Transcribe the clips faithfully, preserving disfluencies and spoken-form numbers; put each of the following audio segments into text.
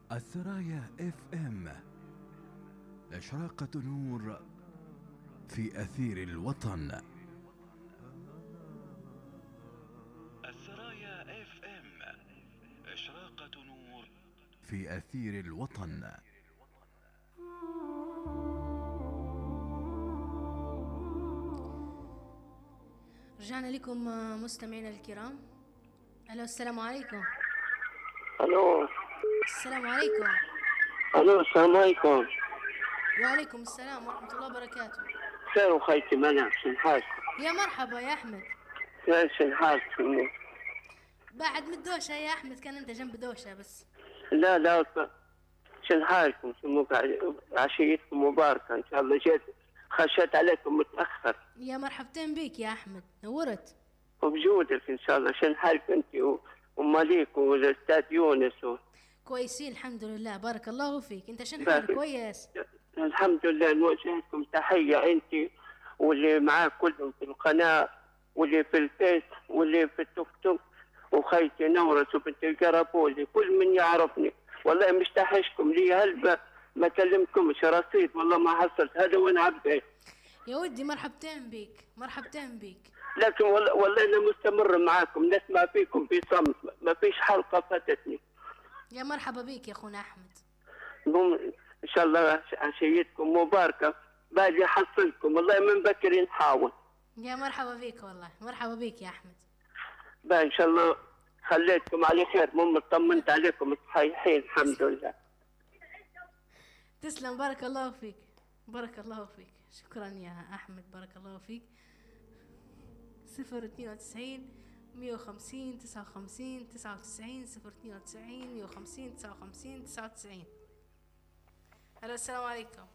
السرايا اف ام، إشراقة نور في أثير الوطن. السرايا اف ام، إشراقة نور في أثير الوطن. رجعنا لكم مستمعينا الكرام. الو، السلام عليكم. الو السلام عليكم. الو السلام عليكم. وعليكم السلام ورحمة الله وبركاته. خير وخيتي منع شن حالك؟ يا مرحبا يا أحمد. خير شن حالك؟ بعد من الدوشة يا أحمد، كان أنت جنب دوشة بس. لا لا شن حالكم؟ شموك عشيتكم مباركة إن شاء الله. جيت خشيت عليكم متأخر. يا مرحبتين بيك يا أحمد، نورت. وبجودك إن شاء الله. شن حالك أنت وماليك والأستاذ يونس و... كويسين الحمد لله، بارك الله فيك. أنت شن حالك؟ كويس الحمد لله. نوجه لكم تحية أنت واللي معاك كلهم في القناة واللي في الفيس واللي في التوك توك وخيتي نورس وبنت القربولي كل من يعرفني. والله مش تحشكم لي هلبة ما كلمكمش رصيد، والله ما حصلت هذا وين عبيت. يا ودي مرحبتين بيك مرحبتين بيك. لكن والله, والله أنا مستمر معاكم، نسمع فيكم في صمت، ما فيش حلقة فاتتني. يا مرحبا بيك يا أخونا أحمد. إن شاء الله عشيتكم مباركة. باجي أحصلكم والله من بكري نحاول. يا مرحبا بيك والله، مرحبا بيك يا أحمد. بقى إن شاء الله خليتكم على خير، مو طمنت عليكم صحيحين الحمد لله. تسلم، بارك الله فيك بارك الله فيك. شكرا يا أحمد، بارك الله فيك. صفر اثنين وتسعين مية وخمسين تسعة وخمسين تسعة وتسعين صفر اثنين وتسعين مية وخمسين تسعة وخمسين تسعة وتسعين. هلا، السلام عليكم.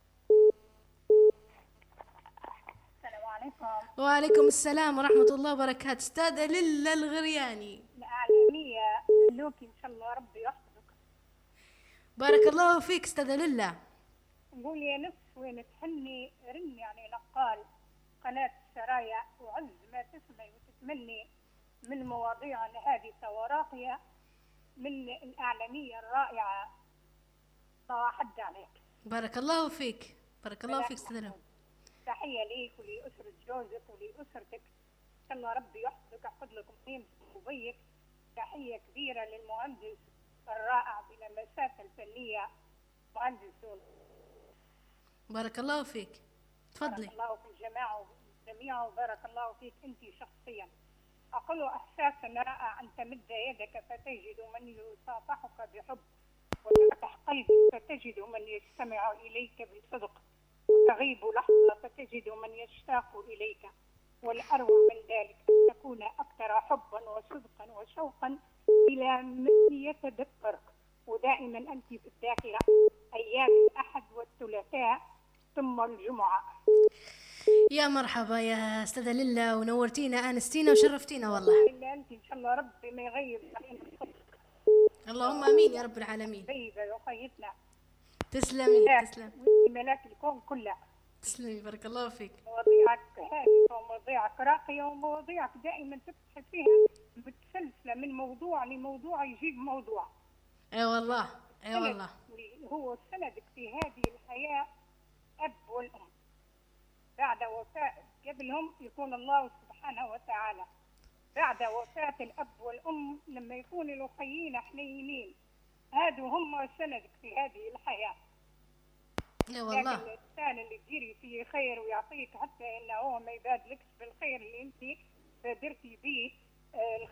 السلام عليكم. وعليكم السلام ورحمة الله وبركاته. استاذة للا الغرياني الإعلامية ملوكي إن شاء الله ربي يحفظك. بارك الله فيك استاذة للا. نقول يا نفس وين تحني رن يعني نقال قناة السرايا، وعز ما تسمعي وتتمني من مواضيع هادفة وراقية من الإعلامية الرائعة. الله حد عليك. بارك الله فيك بارك الله فيك استاذة للا. تحية ليك ولأسرة جوزك ولأسرتك، إن شاء الله ربي يحفظك يحفظ لكم قيمتك وبيك. تحية كبيرة للمهندس الرائع بلمسات الفنية مهندس يونس. بارك الله فيك، تفضلي. بارك الله في الجماعة والجميع وبارك الله فيك أنت شخصيا. أقول إحساس رائع أن تمد يدك فتجد من يصافحك بحب، وتفتح قلبك فتجد من يستمع إليك بصدق، وتغيب لحظة فتجد من يشتاق إليك. والأروع من ذلك أن تكون أكثر حبا وصدقا وشوقا إلى من يتذكرك. ودائما أنت في الذاكرة أيام الأحد والثلاثاء ثم الجمعة. يا مرحبا يا استاذة للا، ونورتينا انستينا وشرفتينا والله. إلا أنت إن شاء الله ربي ما يغيب علينا صدقك. اللهم امين يا رب العالمين. طيبة وخيتنا. تسلمي تسلمي ملاك الكون كلها. تسلمي، بارك الله فيك. مواضيعك هادفة ومواضيعك راقية ومواضيعك دائما تبحث فيها متسلسلة من موضوع لموضوع يجيب موضوع. اي والله اي والله. هو سندك في هذه الحياة أب والأم. بعد وفاة قبلهم يكون الله سبحانه وتعالى. بعد وفاة الأب والأم لما يكون الأخيين حنينين، هادو هم سندك في هذه الحياة. اي والله. لكن الإنسان اللي تديري فيه خير ويعطيك حتى إنه هو ما يبادلكش بالخير اللي أنت بادرتي به،